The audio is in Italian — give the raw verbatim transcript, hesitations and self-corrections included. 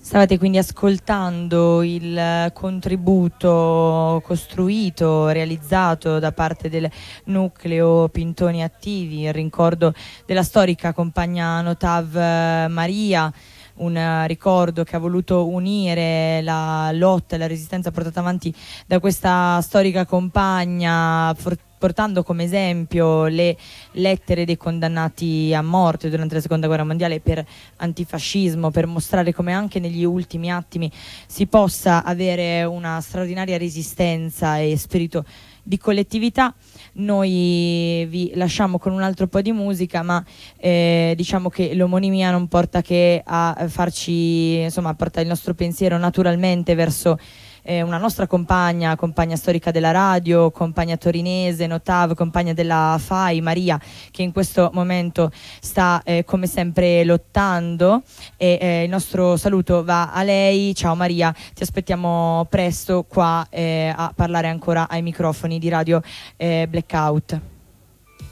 Stavate quindi ascoltando il contributo costruito, realizzato da parte del nucleo Pintoni Attivi in ricordo della storica compagna Notav Maria, un ricordo che ha voluto unire la lotta e la resistenza portata avanti da questa storica compagna, portando come esempio le lettere dei condannati a morte durante la seconda guerra mondiale per antifascismo, per mostrare come anche negli ultimi attimi si possa avere una straordinaria resistenza e spirito di collettività. Noi vi lasciamo con un altro po' di musica, ma eh, diciamo che l'omonimia non porta che a farci, insomma, porta il nostro pensiero naturalmente verso eh, una nostra compagna, compagna storica della radio, compagna torinese, Notav, compagna della F A I, Maria, che in questo momento sta eh, come sempre lottando, e eh, il nostro saluto va a lei. Ciao Maria, ti aspettiamo presto qua eh, a parlare ancora ai microfoni di Radio eh, Blackout.